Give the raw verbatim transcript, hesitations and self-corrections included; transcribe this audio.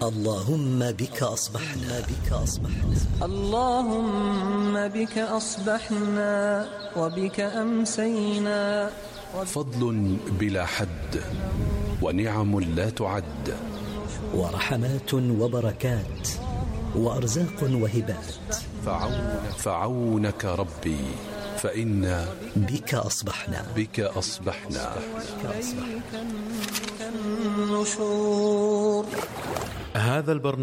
اللهم بك أصبحنا بك أصبحنا اللهم بك أصبحنا وبك أمسينا. فضل بلا حد ونعم لا تعد، ورحمات وبركات وأرزاق وهبات. فعونك, فعونك ربي فإنا بك أصبحنا بك أصبحنا. هذا البرنامج